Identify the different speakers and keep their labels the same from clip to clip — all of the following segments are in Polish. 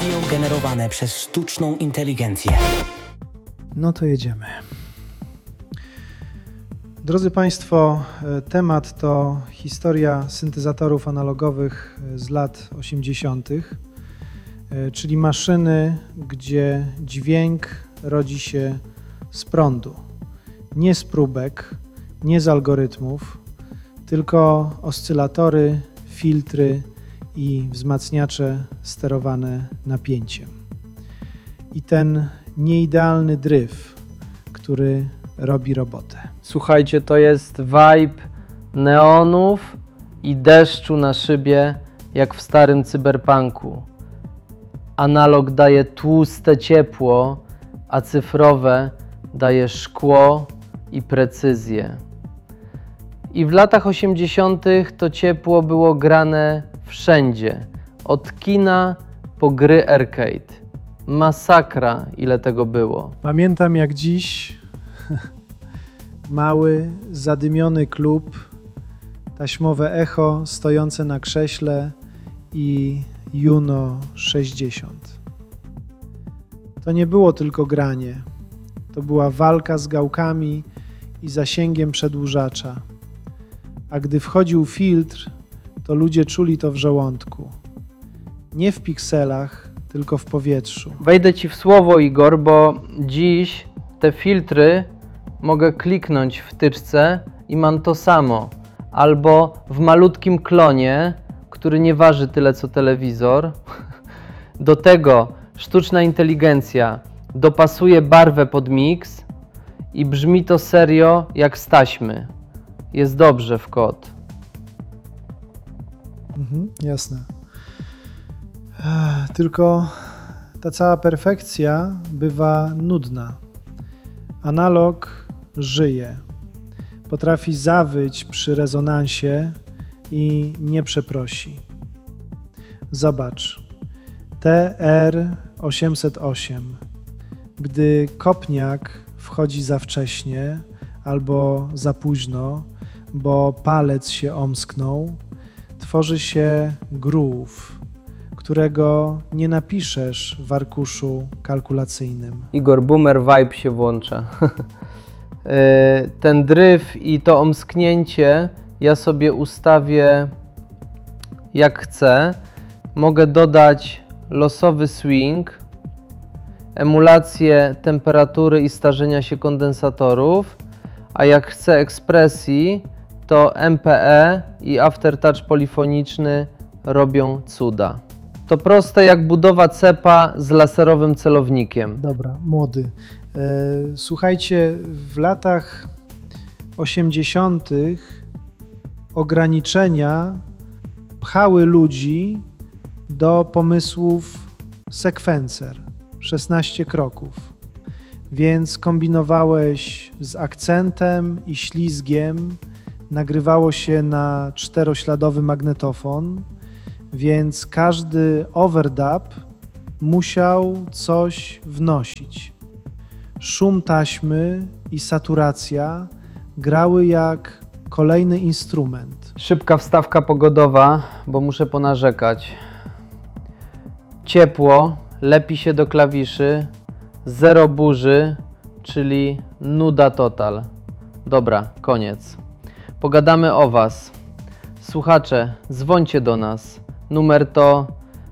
Speaker 1: generowane przez sztuczną inteligencję.
Speaker 2: No to jedziemy. Drodzy Państwo, temat to historia syntezatorów analogowych z lat 80., czyli maszyny, gdzie dźwięk rodzi się z prądu. Nie z próbek, nie z algorytmów, tylko oscylatory, filtry i wzmacniacze sterowane napięciem. I ten nieidealny dryf, który robi robotę.
Speaker 3: Słuchajcie, to jest vibe neonów i deszczu na szybie, jak w starym cyberpunku. Analog daje tłuste ciepło, a cyfrowe daje szkło i precyzję. I w latach 80. to ciepło było grane wszędzie, od kina po gry arcade. Masakra, ile tego było.
Speaker 2: Pamiętam jak dziś mały, zadymiony klub, taśmowe echo stojące na krześle i Juno 60. To nie było tylko granie, to była walka z gałkami i zasięgiem przedłużacza. A gdy wchodził filtr, to ludzie czuli to w żołądku. Nie w pikselach, tylko w powietrzu.
Speaker 3: Wejdę Ci w słowo, Igor, bo dziś te filtry mogę kliknąć w tyczce i mam to samo. Albo w malutkim klonie, który nie waży tyle co telewizor. Do tego sztuczna inteligencja dopasuje barwę pod miks i brzmi to serio jak z taśmy. Jest dobrze w kod.
Speaker 2: Jasne. Tylko ta cała perfekcja bywa nudna. Analog żyje. Potrafi zawyć przy rezonansie i nie przeprosi. Zobacz. TR-808. Gdy kopniak wchodzi za wcześnie albo za późno, bo palec się omsknął, tworzy się groove, którego nie napiszesz w arkuszu kalkulacyjnym.
Speaker 3: Igor, boomer vibe się włącza. Ten dryf i to omsknięcie ja sobie ustawię jak chcę. Mogę dodać losowy swing, emulację temperatury i starzenia się kondensatorów, a jak chcę ekspresji, to MPE i aftertouch polifoniczny robią cuda. To proste jak budowa cepa z laserowym celownikiem.
Speaker 2: Dobra, młody. Słuchajcie, w latach 80. ograniczenia pchały ludzi do pomysłów sekwencer, 16 kroków. Więc kombinowałeś z akcentem i ślizgiem, nagrywało się na 4-śladowy magnetofon, więc każdy overdub musiał coś wnosić. Szum taśmy i saturacja grały jak kolejny instrument.
Speaker 3: Szybka wstawka pogodowa, bo muszę ponarzekać. Ciepło, lepi się do klawiszy, zero burzy, czyli nuda total. Dobra, koniec. Pogadamy o Was. Słuchacze, dzwońcie do nas. Numer to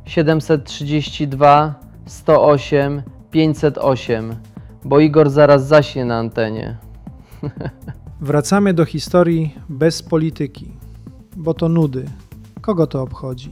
Speaker 3: 732 108 508, bo Igor zaraz zaśnie na antenie.
Speaker 2: Wracamy do historii bez polityki, bo to nudy. Kogo to obchodzi?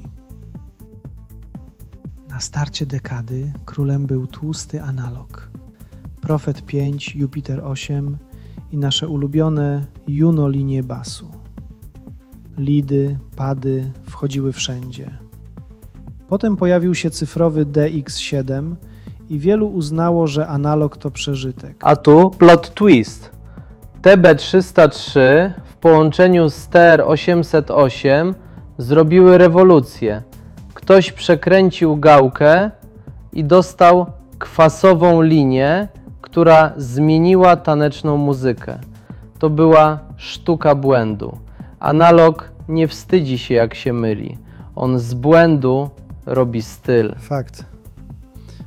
Speaker 2: Na starcie dekady królem był tłusty analog. Prophet 5, Jupiter 8 i nasze ulubione Juno linie basu. Lidy, pady wchodziły wszędzie. Potem pojawił się cyfrowy DX7 i wielu uznało, że analog to przeżytek.
Speaker 3: A tu plot twist. TB303 w połączeniu z TR-808 zrobiły rewolucję. Ktoś przekręcił gałkę i dostał kwasową linię, która zmieniła taneczną muzykę. To była sztuka błędu. Analog nie wstydzi się, jak się myli. On z błędu robi styl.
Speaker 2: Fakt.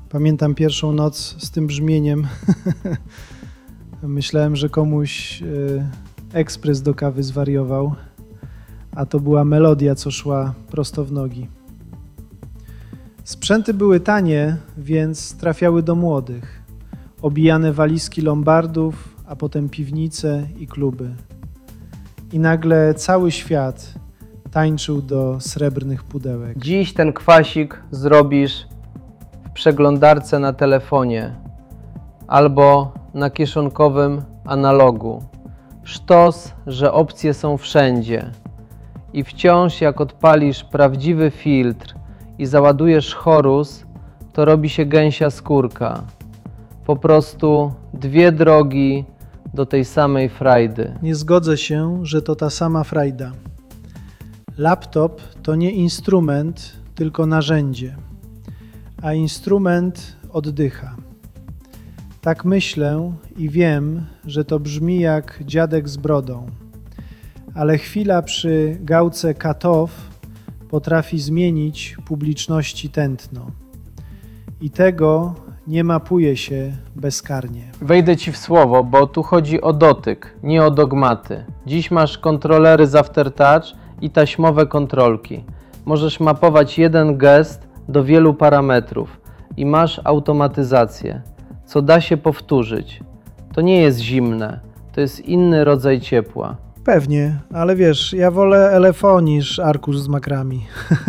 Speaker 2: Pamiętam pierwszą noc z tym brzmieniem. Myślałem, że komuś ekspres do kawy zwariował, a to była melodia, co szła prosto w nogi. Sprzęty były tanie, więc trafiały do młodych. Obijane walizki lombardów, a potem piwnice i kluby. I nagle cały świat tańczył do srebrnych pudełek.
Speaker 3: Dziś ten kwasik zrobisz w przeglądarce na telefonie albo na kieszonkowym analogu. Sztos, że opcje są wszędzie. I wciąż jak odpalisz prawdziwy filtr i załadujesz chorus, to robi się gęsia skórka. Po prostu dwie drogi do tej samej frajdy.
Speaker 2: Nie zgodzę się, że to ta sama frajda. Laptop to nie instrument, tylko narzędzie, a instrument oddycha. Tak myślę i wiem, że to brzmi jak dziadek z brodą, ale chwila przy gałce cut-off potrafi zmienić publiczności tętno. I tego nie mapuje się bezkarnie.
Speaker 3: Wejdę Ci w słowo, bo tu chodzi o dotyk, nie o dogmaty. Dziś masz kontrolery z Aftertouch i taśmowe kontrolki. Możesz mapować jeden gest do wielu parametrów i masz automatyzację, co da się powtórzyć. To nie jest zimne, to jest inny rodzaj ciepła.
Speaker 2: Pewnie, ale wiesz, ja wolę LFO niż arkusz z makrami.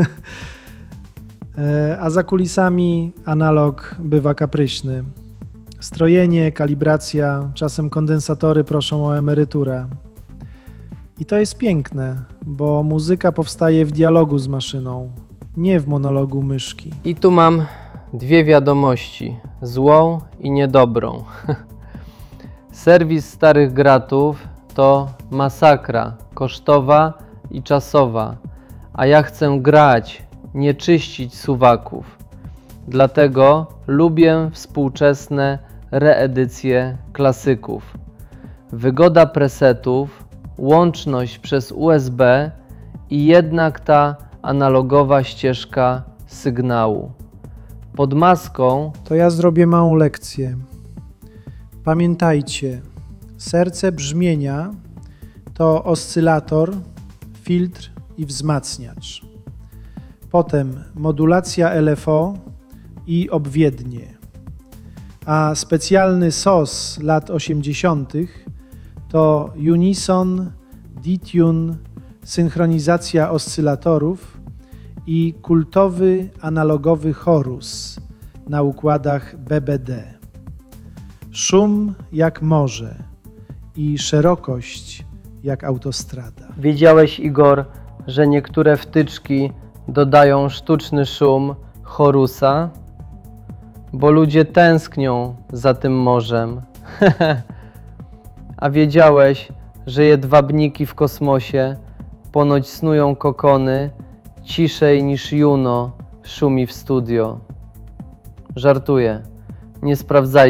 Speaker 2: A za kulisami analog bywa kapryśny. Strojenie, kalibracja, czasem kondensatory proszą o emeryturę. I to jest piękne, bo muzyka powstaje w dialogu z maszyną, nie w monologu myszki.
Speaker 3: I tu mam dwie wiadomości, złą i niedobrą. Serwis starych gratów to masakra kosztowa i czasowa, a ja chcę grać, nie czyścić suwaków. Dlatego lubię współczesne reedycje klasyków. Wygoda presetów, łączność przez USB i jednak ta analogowa ścieżka sygnału. Pod maską
Speaker 2: To ja zrobię małą lekcję. Pamiętajcie, serce brzmienia to oscylator, filtr i wzmacniacz. Potem modulacja LFO i obwiednie. A specjalny sos lat 80. to unison, detune, synchronizacja oscylatorów i kultowy analogowy chorus na układach BBD. Szum jak morze i szerokość jak autostrada.
Speaker 3: wiedziałeś, Igor, że niektóre wtyczki dodają sztuczny szum chorusa, bo ludzie tęsknią za tym morzem. A wiedziałeś, że jedwabniki w kosmosie ponoć snują kokony ciszej niż Juno szumi w studio. Żartuję, nie sprawdzajcie.